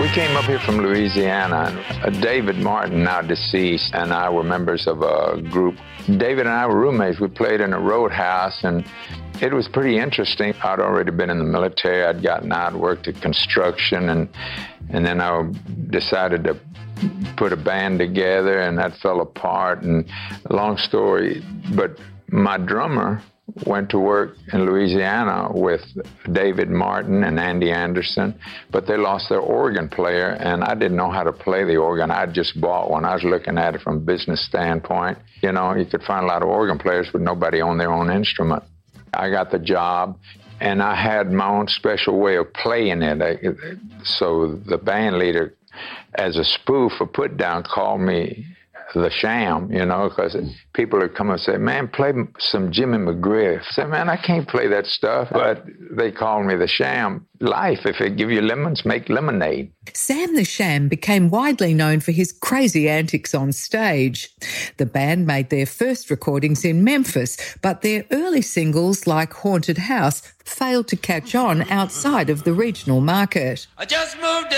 came up here from Louisiana. David Martin, now deceased, and I were members of a group. David and I were roommates. We played in a roadhouse, and it was pretty interesting. I'd already been in the military. I'd gotten out, worked at construction, and then I decided to put a band together, and that fell apart. And long story, but my drummer went to work in Louisiana with David Martin and Andy Anderson, but they lost their organ player, and I didn't know how to play the organ. I just bought one. I was looking at it from a business standpoint. You know, you could find a lot of organ players, but nobody owned their own instrument. I got the job, and I had my own special way of playing it. So the band leader, as a spoof or put down, called me the Sham, you know, because people would come and say, man, play some Jimmy McGriff. I said, man, I can't play that stuff. But they called me the Sham. Life, if they give you lemons, make lemonade. Sam the Sham became widely known for his crazy antics on stage. The band made their first recordings in Memphis, but their early singles like Haunted House failed to catch on outside of the regional market. I just moved